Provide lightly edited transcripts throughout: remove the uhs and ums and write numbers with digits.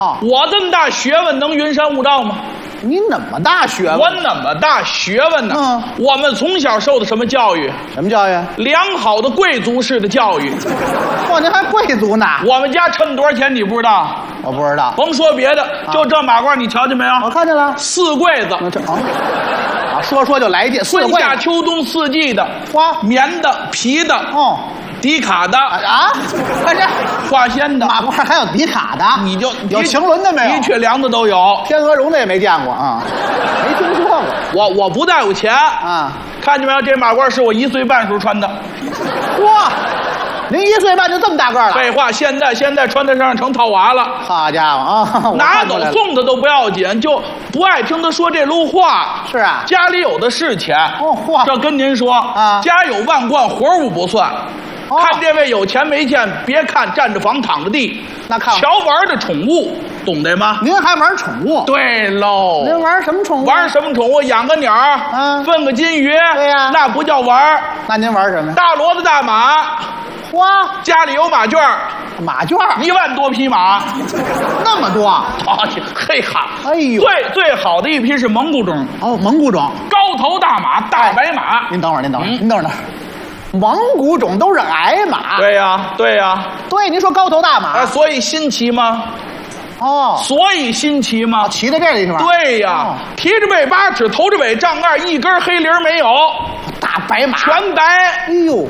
啊， 我这么大学问能云山雾罩吗？ 你那么大学问？ 我那么大学问呢？ 嗯， 我们从小受的什么教育？ 什么教育？ 良好的贵族式的教育。 嚯，您还贵族呢？ 我们家趁多少钱你不知道？ 我不知道。 甭说别的，就这马褂你瞧见没有？ 我看见了。 4柜子。 这说就来劲， 春夏秋冬4季的， 花棉的、皮的， 哦， 迪卡的啊，看这化纤的， 马褂还有迪卡的， 你就有晴纶的没有？ 的确良的都有， 天鹅绒的也没见过啊，没听说过。 我不带有钱啊， 看见没有？这马褂是我1岁半时候穿的。 哇，您1岁半就这么大个了？ 废话，现在穿得上成套娃了。 好家伙啊！ 拿走送的都不要紧，就不爱听他说这路话。 是啊， 家里有的是钱。 哦，嚯！ 这跟您说啊， 家有万贯，活物不算。 哦、 看这位有钱没钱，别看占着房躺着地， 那看瞧玩的宠物，懂得吗？ 您还玩宠物？ 对喽。 您玩什么宠物？ 玩什么宠物？养个鸟儿，分个金鱼。 对呀， 那不叫玩。 那您玩什么？ 大骡子大马。 花家里有马圈， 马圈 1万多匹马， 那么多啊！ 嘿哈， 哎呦， 最好的一批是蒙古种。 哦，蒙古种， 高头大马，大白马。 您等会儿，您等会儿，您等会儿。蒙古种都是矮马。 对呀，对呀。 对，您说高头大马， 所以新奇吗？ 哦， 所以新奇吗？ 骑在这里是吧？ 对呀，提着背8尺，头着尾丈2，一根黑铃没有。 大白马， 全白。 哎呦，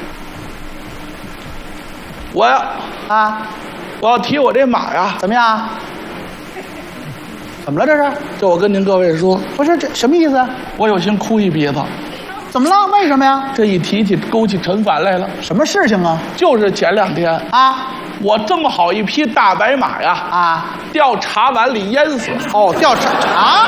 我呀，我要提我这马呀， 怎么样？怎么了这是？ 这我跟您各位说， 不是这什么意思？ 我有心哭一鼻子。 怎么了？为什么呀？ 这一提起勾起陈反来了。 什么事情啊？ 就是前2天啊， 我这么好一匹大白马呀，掉茶碗里淹死。 哦，掉茶啊！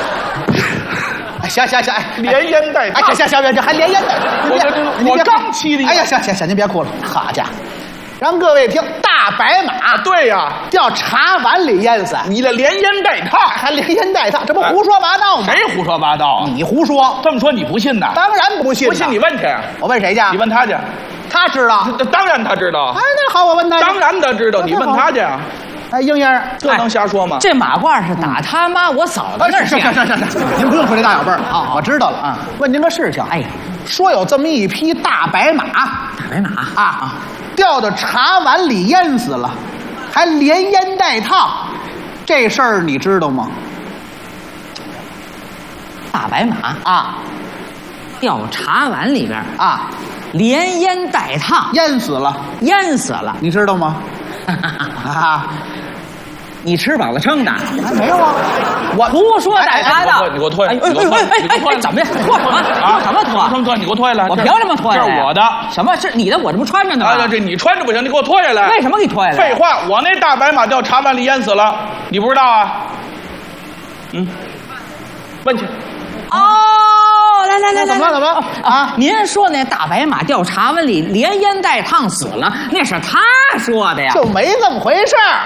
行，哎， 连淹带烫。 行，这还连淹带。 我刚骑的。 哎呀，行，您别哭了。好家伙，让各位听，大白马， 对呀， 掉茶碗里淹死。 你这连淹带烫， 还连淹带烫，这不胡说八道吗？ 谁胡说八道啊？ 你胡说。 这么说你不信呐？ 当然不信。 不信你问去。 我问谁去？ 你问他去。 他知道。 当然他知道。 哎，那好，我问他。 当然他知道，你问他去。 哎，英英， 这能瞎说吗？ 这马褂是打他妈我嫂子那儿去。 行，您不用说这大小辈儿啊，我知道了啊。问您个事情， 哎， 说有这么一匹大白马，掉到茶碗里淹死了，还连淹带烫，这事儿你知道吗？ 大白马掉茶碗里边连淹带烫， 淹死了， 你知道吗？ 你吃饱了撑的？ 没有啊， 我胡说带他的。 你给我脱下来！ 哎，怎么呀？脱什么？脱什么脱？ 你给我脱下来！ 我凭什么脱下来？ 这是我的。 什么是你的？我这不穿着呢吗？ 这你穿着不行，你给我脱下来！ 为什么给你脱下来？ 废话，我那大白马掉茶碗里淹死了，你不知道啊？问去。 哦，来， 怎么了？ 您说那大白马掉茶碗里连淹带烫死了，那是他说的呀？ 就没这么回事儿。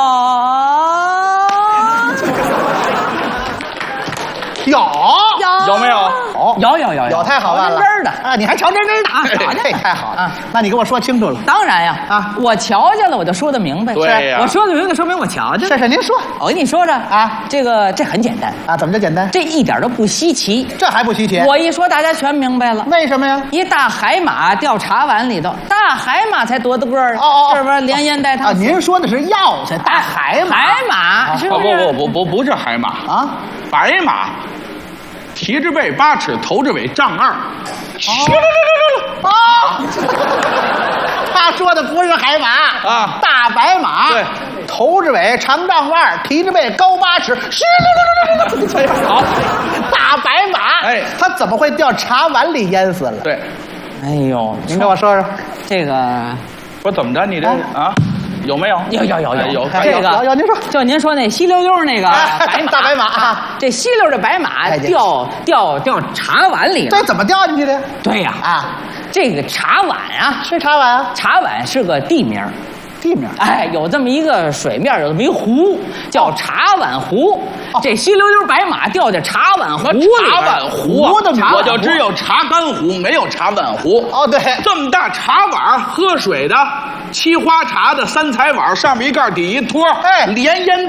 有没有？ 有， 太好办了！ 真的啊， 你还瞧真的啊？这太好了！那你给我说清楚了。 当然呀，我瞧见了，我就说得明白。 对呀， 我说得明白，说明我瞧见了。 是，您说。 我跟你说说这很简单怎么就简单？ 这一点都不稀奇。 这还不稀奇？ 我一说，大家全明白了。 为什么呀？ 一大海马掉茶碗里头，大海马才多大个儿是不是连淹带烫？ 您说的是药材，大海马。 海马是不是？ 不是海马白马。提着背8尺，头着尾丈2。 他说的不是海马大白马。 对， 头着尾长丈2，提着背高8尺。 好， 大白马。哎，他怎么会掉茶碗里淹死了？ 对。 哎呦， 您给我说说这个。 不是怎么着？你这有没有？ 有。 这个有，您说。 就您说那稀溜溜那个白马， 大白马这稀溜的白马掉茶碗里了。 这怎么掉进去的？ 对呀这个茶碗是茶碗茶碗是个地名。 地面。 哎，有这么一个水面，有这么一湖，叫茶碗湖。这稀溜溜白马掉在茶碗湖里边。 茶碗湖啊， 的我就只有茶干湖，没有茶碗湖。 哦，对， 这么大茶碗，喝水的，沏花茶的，三彩碗，上面一盖底一托， 哎连烟